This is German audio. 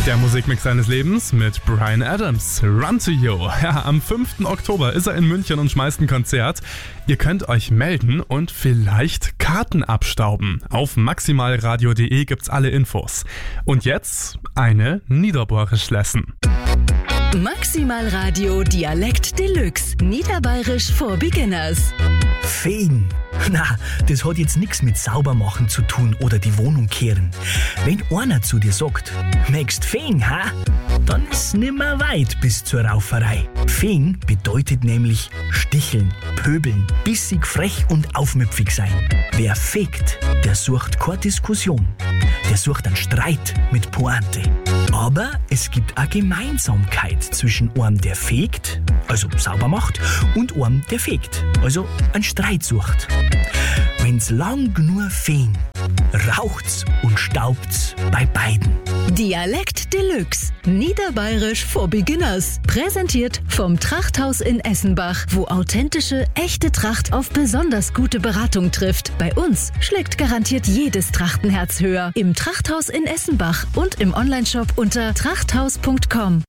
Der Musikmix seines Lebens mit Bryan Adams, Run to You. Ja, am 5. Oktober ist er in München und schmeißt ein Konzert. Ihr könnt euch melden und vielleicht Karten abstauben. Auf maximalradio.de gibt's alle Infos. Und jetzt eine Niederbayerisch Lesson. Maximalradio Dialekt Deluxe. Niederbayerisch for Beginners. Fegen. Na, das hat jetzt nichts mit Saubermachen zu tun oder die Wohnung kehren. Wenn einer zu dir sagt, möchtest fegen, ha? Dann ist nimmer weit bis zur Rauferei. Fegen bedeutet nämlich sticheln, pöbeln, bissig, frech und aufmüpfig sein. Wer fegt, der sucht keine Diskussion. Der sucht einen Streit mit Pointe. Aber es gibt eine Gemeinsamkeit zwischen einem, der fegt, also sauber macht, und einem, der fegt, also einen Streit sucht. Wenn's lang genug fegen, raucht's und staubt's bei beiden. Dialekt Deluxe. Niederbayerisch for Beginners. Präsentiert vom Trachthaus in Essenbach, wo authentische, echte Tracht auf besonders gute Beratung trifft. Bei uns schlägt garantiert jedes Trachtenherz höher. Im Trachthaus in Essenbach und im Onlineshop unter trachthaus.com.